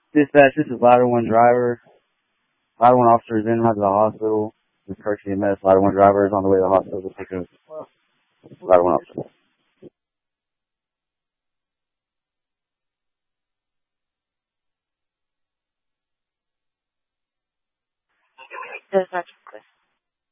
Dispatch, this is Ladder 1 driver. Ladder 1 officer is in, to the hospital. This is Kirk CMS. Ladder 1 driver is on the way to the hospital to pick up Ladder 1 officer. Dispatch